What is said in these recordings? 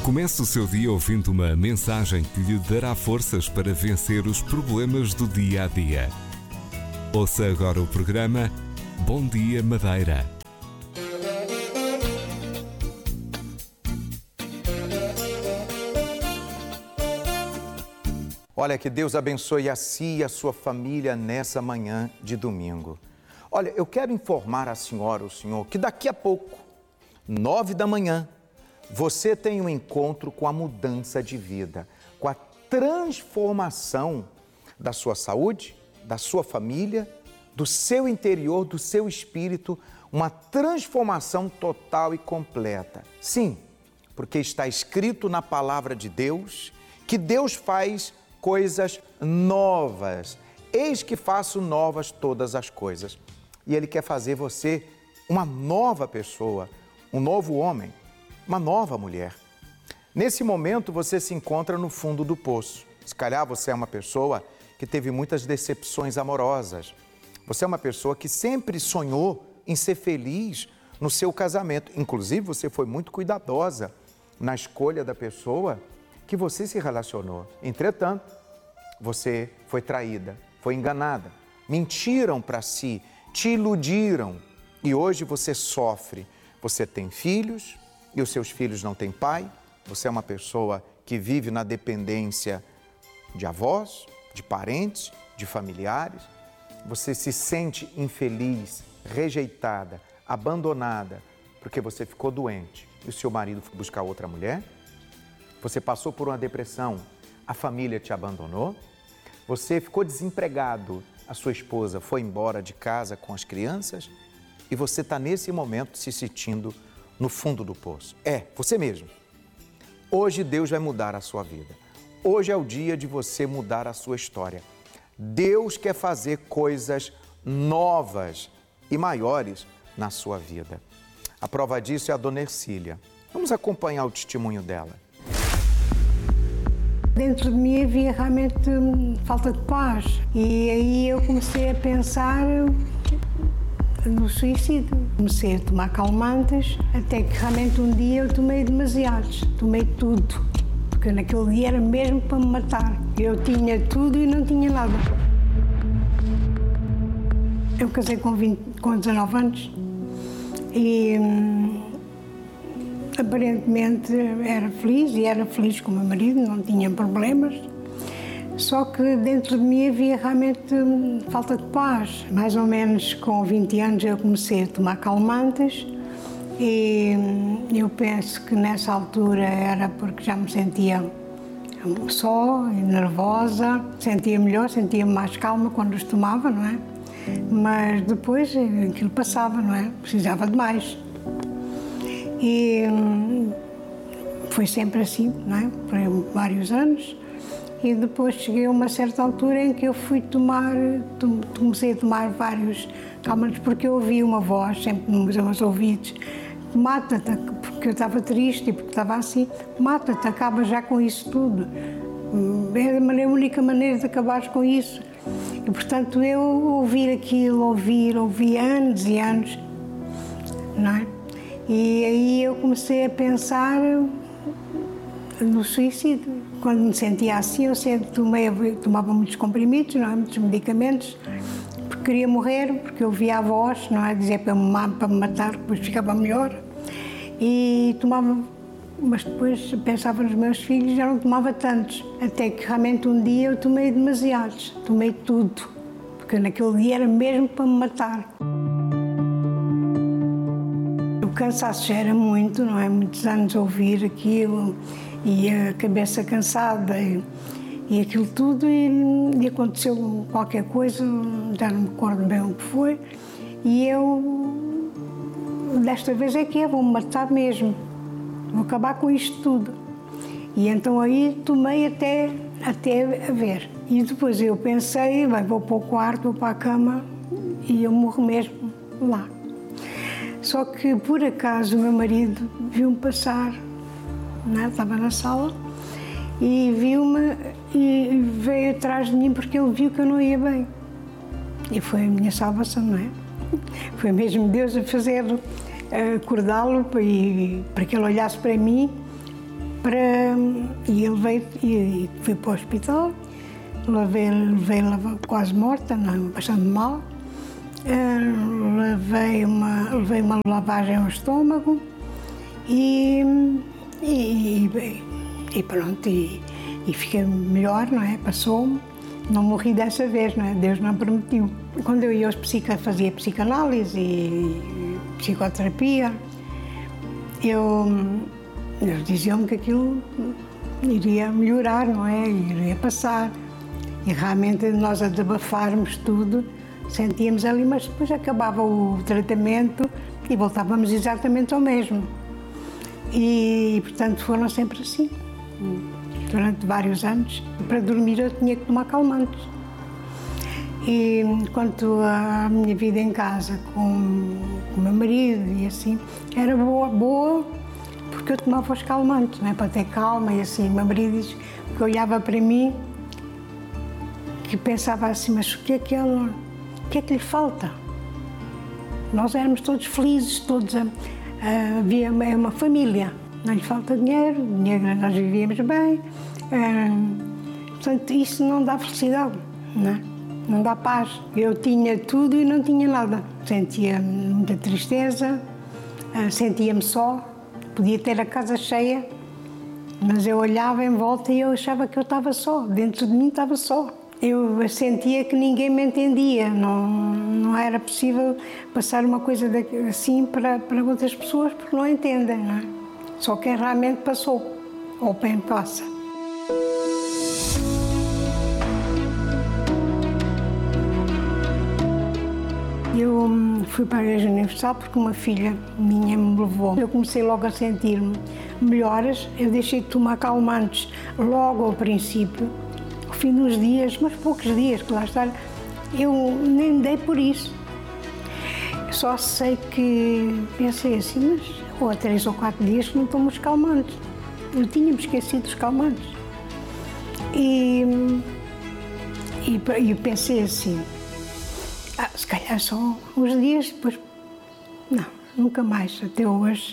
Comece o seu dia ouvindo uma mensagem que lhe dará forças para vencer os problemas do dia a dia. Ouça agora o programa Bom Dia Madeira. Olha, que Deus abençoe a si e a sua família nessa manhã de domingo. Olha, eu quero informar a senhora, o senhor, que daqui a pouco, 9 da manhã, você tem um encontro com a mudança de vida, com a transformação da sua saúde, da sua família, do seu interior, do seu espírito, uma transformação total e completa. Sim, porque está escrito na palavra de Deus que Deus faz coisas novas. Eis que faço novas todas as coisas. E Ele quer fazer você uma nova pessoa, um novo homem, uma nova mulher. Nesse momento você se encontra no fundo do poço. Se calhar você é uma pessoa que teve muitas decepções amorosas. Você é uma pessoa que sempre sonhou em ser feliz no seu casamento. Inclusive você foi muito cuidadosa na escolha da pessoa que você se relacionou. Entretanto, você foi traída, foi enganada, mentiram para si, te iludiram e hoje você sofre. Você tem filhos e os seus filhos não têm pai. Você é uma pessoa que vive na dependência de avós, de parentes, de familiares. Você se sente infeliz, rejeitada, abandonada, porque você ficou doente e o seu marido foi buscar outra mulher. Você passou por uma depressão, a família te abandonou. Você ficou desempregado, a sua esposa foi embora de casa com as crianças e você está nesse momento se sentindo no fundo do poço. É, você mesmo. Hoje Deus vai mudar a sua vida. Hoje é o dia de você mudar a sua história. Deus quer fazer coisas novas e maiores na sua vida. A prova disso é a dona Ercília. Vamos acompanhar o testemunho dela. Dentro de mim havia realmente falta de paz e aí eu comecei a pensar no suicídio. Comecei a tomar calmantes, até que realmente um dia eu tomei demasiados, tomei tudo, porque naquele dia era mesmo para me matar. Eu tinha tudo e não tinha nada. Eu casei com 19 anos e aparentemente era feliz e era feliz com o meu marido, não tinha problemas. Só que dentro de mim havia realmente falta de paz. Mais ou menos com 20 anos eu comecei a tomar calmantes e eu penso que nessa altura era porque já me sentia só e nervosa, sentia melhor, sentia mais calma quando os tomava, não é? Mas depois aquilo passava, não é? Precisava de mais. E foi sempre assim, não é? Por vários anos. E depois cheguei a uma certa altura em que eu comecei a tomar vários calmantes, porque eu ouvi uma voz, sempre nos meus ouvidos, mata-te, porque eu estava triste e porque estava assim, mata-te, acaba já com isso tudo. É a única maneira de acabar com isso. E, portanto, eu ouvir aquilo, ouvi anos e anos, não é? E aí eu comecei a pensar no suicídio. Quando me sentia assim, eu sempre tomava muitos comprimidos, não é? Muitos medicamentos, porque queria morrer, porque eu via a voz, não é? Dizia para me matar, depois ficava melhor. E tomava, mas depois pensava nos meus filhos, já não tomava tantos. Até que realmente um dia eu tomei demasiados, tomei tudo, porque naquele dia era mesmo para me matar. O cansaço já era muito, não é? Muitos anos a ouvir aquilo e a cabeça cansada e aquilo tudo e aconteceu qualquer coisa, já não me recordo bem o que foi, e eu, desta vez é que vou-me matar mesmo, vou acabar com isto tudo. E então aí tomei até a ver. E depois eu pensei, bem, vou para o quarto, vou para a cama e eu morro mesmo lá. Só que, por acaso, o meu marido viu-me passar, não é? Estava na sala, e viu-me e veio atrás de mim porque ele viu que eu não ia bem. E foi a minha salvação, não é? Foi mesmo Deus a fazer, acordá-lo para que ele olhasse para mim E ele veio e fui para o hospital, levei-la quase morta, bastante mal. Levei uma lavagem ao estômago e pronto, e fiquei melhor, não é? Passou-me. Não morri dessa vez, não é? Deus não permitiu. Quando eu ia aos fazia psicanálise e psicoterapia, eles diziam-me que aquilo iria melhorar, não é? Iria passar. E realmente nós a desabafarmos tudo, sentíamos ali, mas depois acabava o tratamento e voltávamos exatamente ao mesmo. E portanto foram sempre assim. Durante vários anos, para dormir eu tinha que tomar calmantes. E quanto à minha vida em casa com o meu marido e assim, era boa porque eu tomava os calmantes, não é? Para ter calma e assim. O meu marido diz que olhava para mim que pensava assim, mas o que é que lhe falta? Nós éramos todos felizes, havia uma família. Não lhe falta dinheiro, nós vivíamos bem. Portanto, isso não dá felicidade, não é? Não dá paz. Eu tinha tudo e não tinha nada. Sentia muita tristeza, sentia-me só. Podia ter a casa cheia, mas eu olhava em volta e eu achava que eu estava só. Dentro de mim estava só. Eu sentia que ninguém me entendia. Não era possível passar uma coisa assim para outras pessoas porque não entendem, não é? Só quem realmente passou, ou bem passa. Eu fui para a Igreja Universal porque uma filha minha me levou. Eu comecei logo a sentir-me melhores. Eu deixei de tomar calmantes logo ao princípio. Ao fim dos dias, mas poucos dias, que lá está, eu nem dei por isso. Só sei que pensei assim, mas ou há 3 ou 4 dias que não tomo os calmantes. Eu tinha-me esquecido dos calmantes. E pensei assim, se calhar só uns dias, depois... Não, nunca mais, até hoje.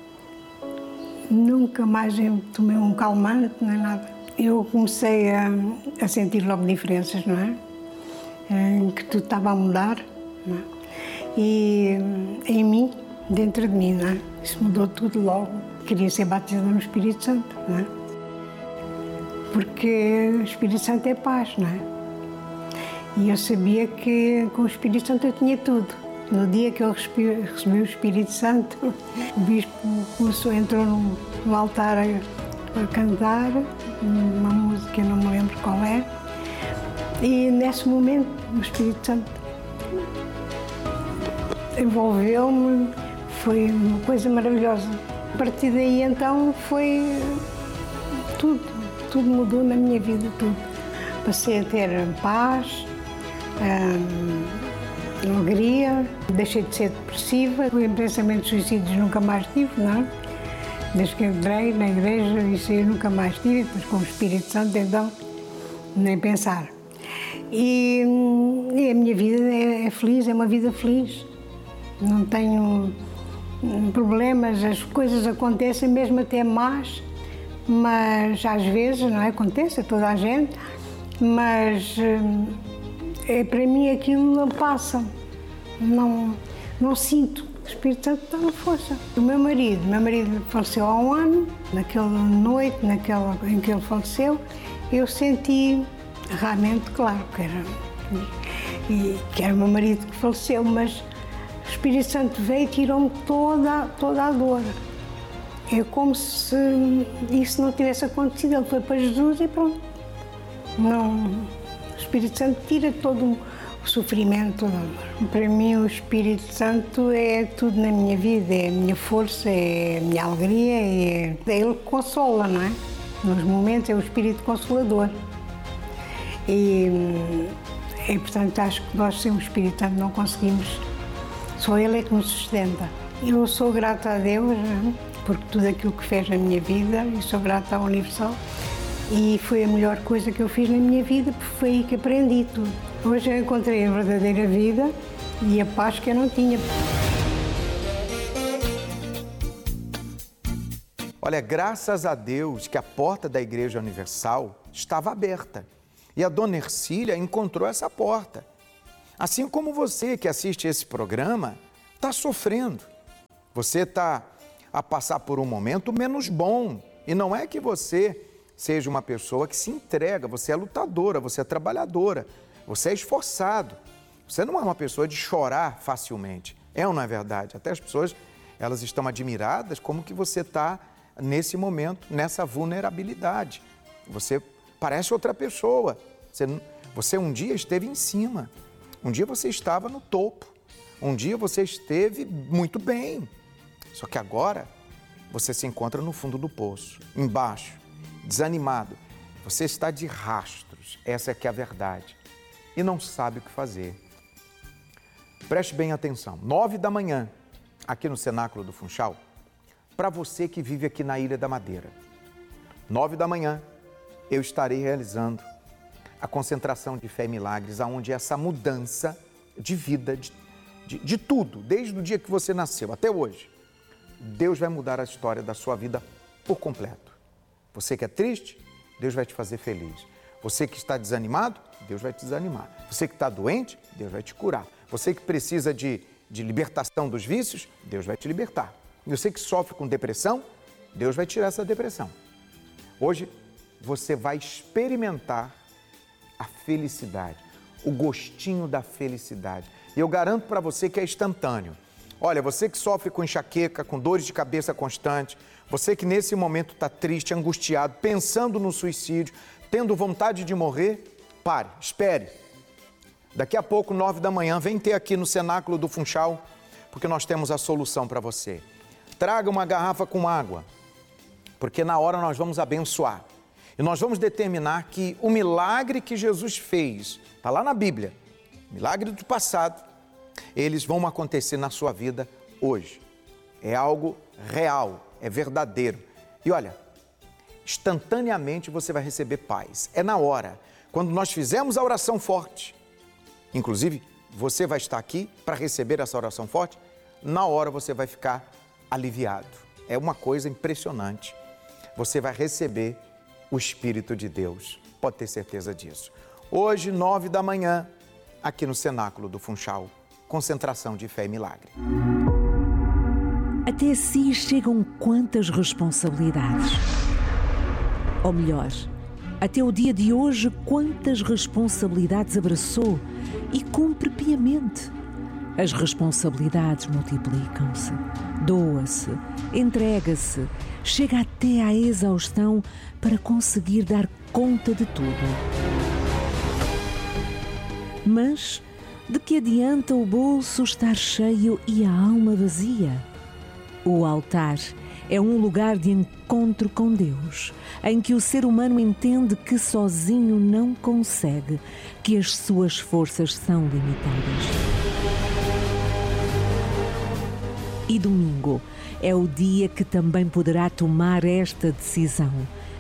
Nunca mais eu tomei um calmante, nem nada. Eu comecei a sentir logo diferenças, não é? Que tudo estava a mudar, não é? E em mim, dentro de mim, não é? Isso mudou tudo logo. Queria ser batizada no Espírito Santo, não é? Porque o Espírito Santo é paz, não é? E eu sabia que com o Espírito Santo eu tinha tudo. No dia que eu recebi o Espírito Santo, o bispo entrou no altar a cantar uma música, eu não me lembro qual é. E nesse momento o Espírito Santo envolveu-me, foi uma coisa maravilhosa. A partir daí então foi tudo mudou na minha vida, tudo. Passei a ter paz, alegria, deixei de ser depressiva. Em pensamentos suicídios nunca mais tive, não é? Desde que entrei na igreja, isso eu nunca mais tive, depois com o Espírito Santo, então, nem pensar. E a minha vida é feliz, é uma vida feliz. Não tenho problemas, as coisas acontecem, mesmo até más, mas às vezes, não é? Acontece a toda a gente, mas para mim aquilo não passa, não sinto. O Espírito Santo dá uma força. O meu marido faleceu há um ano, naquela noite em que ele faleceu, eu senti realmente, claro, que era o meu marido que faleceu, mas o Espírito Santo veio e tirou-me toda a dor. É como se isso não tivesse acontecido. Ele foi para Jesus e pronto. Não, o Espírito Santo tira todo o sofrimento, toda a dor. Para mim o Espírito Santo é tudo na minha vida, é a minha força, é a minha alegria, é ele que consola, não é? Nos momentos é o Espírito Consolador. E portanto acho que nós sem o Espírito Santo não conseguimos, só ele é que nos sustenta. Eu sou grata a Deus, não é? Porque tudo aquilo que fez na minha vida, e sou grata ao Universal. E foi a melhor coisa que eu fiz na minha vida, porque foi aí que aprendi tudo. Hoje eu encontrei a verdadeira vida e a paz que eu não tinha. Olha, graças a Deus que a porta da Igreja Universal estava aberta e a dona Ercília encontrou essa porta. Assim como você que assiste esse programa está sofrendo. Você está a passar por um momento menos bom. E não é que você seja uma pessoa que se entrega, você é lutadora, você é trabalhadora, você é esforçado. Você não é uma pessoa de chorar facilmente. É ou não é verdade? Até as pessoas, elas estão admiradas como que você está nesse momento, nessa vulnerabilidade. Você parece outra pessoa. Você um dia esteve em cima. Um dia você estava no topo. Um dia você esteve muito bem. Só que agora você se encontra no fundo do poço, embaixo, desanimado. Você está de rastros, essa é que é a verdade. E não sabe o que fazer. Preste bem atenção. 9 da manhã, aqui no Cenáculo do Funchal, para você que vive aqui na Ilha da Madeira. 9 da manhã, eu estarei realizando a concentração de fé e milagres, onde essa mudança de vida, de tudo, desde o dia que você nasceu até hoje, Deus vai mudar a história da sua vida por completo. Você que é triste, Deus vai te fazer feliz. Você que está desanimado, Deus vai te desanimar. Você que está doente, Deus vai te curar. Você que precisa de libertação dos vícios, Deus vai te libertar. E você que sofre com depressão, Deus vai tirar essa depressão. Hoje, você vai experimentar a felicidade, o gostinho da felicidade. E eu garanto para você que é instantâneo. Olha, você que sofre com enxaqueca, com dores de cabeça constante, você que nesse momento está triste, angustiado, pensando no suicídio, tendo vontade de morrer, pare, espere. Daqui a pouco, 9 da manhã, vem ter aqui no Cenáculo do Funchal, porque nós temos a solução para você. Traga uma garrafa com água, porque na hora nós vamos abençoar. E nós vamos determinar que o milagre que Jesus fez, está lá na Bíblia, milagre do passado, eles vão acontecer na sua vida hoje. É algo real, é verdadeiro. E olha, instantaneamente você vai receber paz. É na hora. Quando nós fizermos a oração forte, inclusive você vai estar aqui para receber essa oração forte, na hora você vai ficar aliviado. É uma coisa impressionante. Você vai receber o Espírito de Deus. Pode ter certeza disso. Hoje, 9 da manhã, aqui no Cenáculo do Funchal, concentração de fé e milagre. Até si chegam quantas responsabilidades? Ou melhor, até o dia de hoje, quantas responsabilidades abraçou e cumpre piamente? As responsabilidades multiplicam-se, doa-se, entrega-se, chega até à exaustão para conseguir dar conta de tudo. Mas de que adianta o bolso estar cheio e a alma vazia? O altar é um lugar de encontro com Deus, em que o ser humano entende que sozinho não consegue, que as suas forças são limitadas. E domingo é o dia que também poderá tomar esta decisão.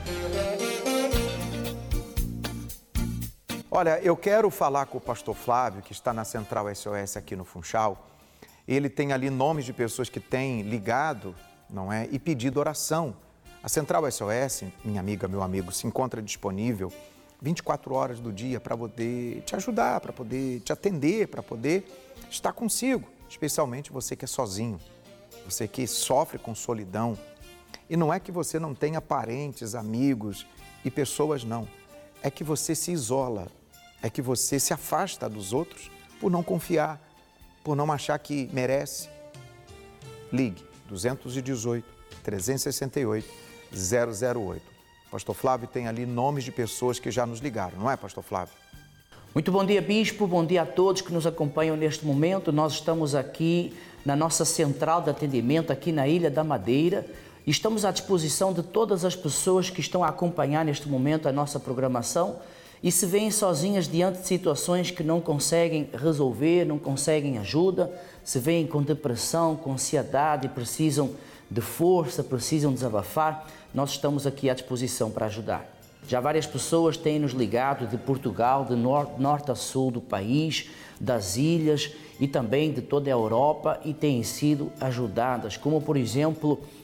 Olha, eu quero falar com o pastor Flávio, que está na Central SOS aqui no Funchal. Ele tem ali nomes de pessoas que têm ligado, não é? E pedido oração. A Central SOS, minha amiga, meu amigo, se encontra disponível 24 horas do dia para poder te ajudar, para poder te atender, para poder estar consigo. Especialmente você que é sozinho, você que sofre com solidão. E não é que você não tenha parentes, amigos e pessoas, não. É que você se isola, é que você se afasta dos outros por não confiar, por não achar que merece. Ligue 218 368 008. Pastor Flávio tem ali nomes de pessoas que já nos ligaram, não é, Pastor Flávio? Muito bom dia, Bispo. Bom dia a todos que nos acompanham neste momento. Nós estamos aqui na nossa central de atendimento, aqui na Ilha da Madeira. E estamos à disposição de todas as pessoas que estão a acompanhar neste momento a nossa programação e se veem sozinhas diante de situações que não conseguem resolver, não conseguem ajuda, se veem com depressão, com ansiedade, precisam de força, precisam desabafar, nós estamos aqui à disposição para ajudar. Já várias pessoas têm nos ligado de Portugal, de norte a sul do país, das ilhas e também de toda a Europa e têm sido ajudadas, como por exemplo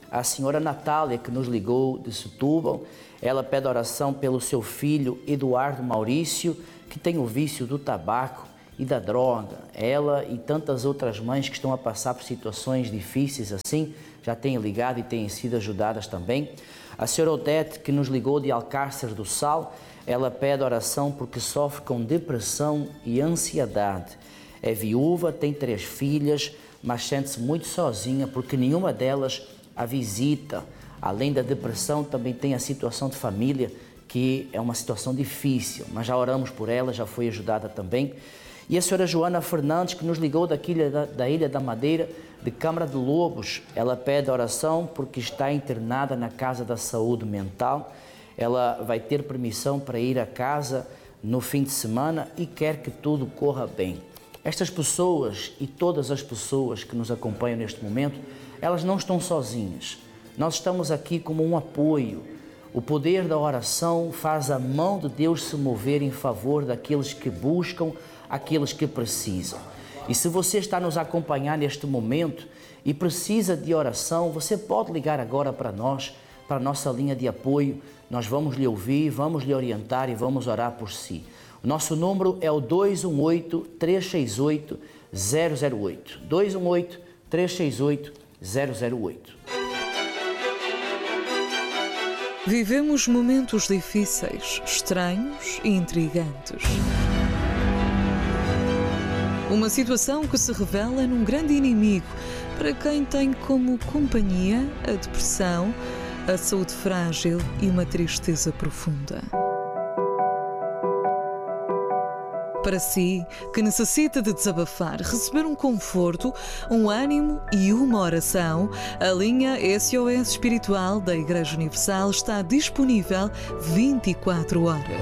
a senhora Natália, que nos ligou de Setúbal. Ela pede oração pelo seu filho Eduardo Maurício, que tem o vício do tabaco e da droga. Ela e tantas outras mães que estão a passar por situações difíceis assim, já têm ligado e têm sido ajudadas também. A senhora Odete, que nos ligou de Alcácer do Sal, ela pede oração porque sofre com depressão e ansiedade. É viúva, tem 3 filhas, mas sente-se muito sozinha porque nenhuma delas a visita. Além da depressão, também tem a situação de família, que é uma situação difícil, mas já oramos por ela, já foi ajudada também. E a senhora Joana Fernandes, que nos ligou da Ilha da Madeira, de Câmara de Lobos, ela pede oração porque está internada na Casa da Saúde Mental. Ela vai ter permissão para ir a casa no fim de semana e quer que tudo corra bem. Estas pessoas e todas as pessoas que nos acompanham neste momento, elas não estão sozinhas. Nós estamos aqui como um apoio. O poder da oração faz a mão de Deus se mover em favor daqueles que buscam, aqueles que precisam. E se você está nos acompanhar neste momento e precisa de oração, você pode ligar agora para nós, para a nossa linha de apoio. Nós vamos lhe ouvir, vamos lhe orientar e vamos orar por si. O nosso número é o 218-368-008. 218-368-008. Vivemos momentos difíceis, estranhos e intrigantes. Uma situação que se revela num grande inimigo para quem tem como companhia a depressão, a saúde frágil e uma tristeza profunda. Para si, que necessita de desabafar, receber um conforto, um ânimo e uma oração, a linha SOS Espiritual da Igreja Universal está disponível 24 horas.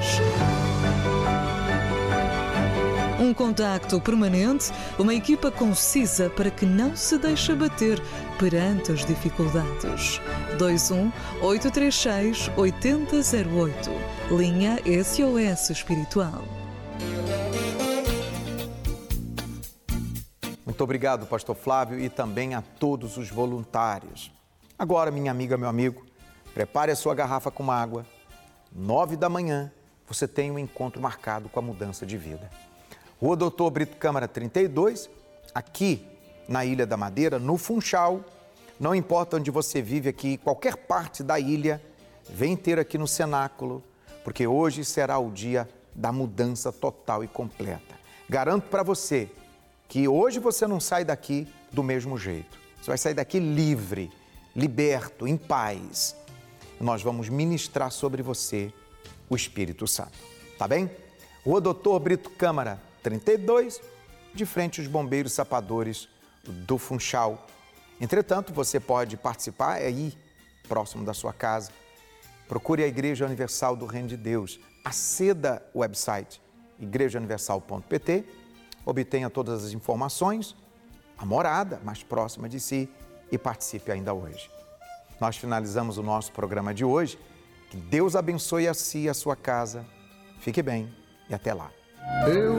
Um contacto permanente, uma equipa concisa para que não se deixe abater perante as dificuldades. 21-836-8008, linha SOS Espiritual. Muito obrigado, pastor Flávio, e também a todos os voluntários. Agora, minha amiga, meu amigo, prepare a sua garrafa com água. 9 da manhã, você tem um encontro marcado com a mudança de vida. Rua Doutor Brito Câmara 32, aqui na Ilha da Madeira, no Funchal. Não importa onde você vive aqui, qualquer parte da ilha, vem ter aqui no cenáculo, porque hoje será o dia da mudança total e completa. Garanto para você que hoje você não sai daqui do mesmo jeito. Você vai sair daqui livre, liberto, em paz. Nós vamos ministrar sobre você o Espírito Santo. Tá bem? Rua Doutor Brito Câmara 32, de frente aos bombeiros sapadores do Funchal. Entretanto, você pode participar aí, próximo da sua casa. Procure a Igreja Universal do Reino de Deus. Aceda o website igrejauniversal.pt, obtenha todas as informações, a morada mais próxima de si e participe ainda hoje. Nós finalizamos o nosso programa de hoje. Que Deus abençoe a si e a sua casa. Fique bem e até lá.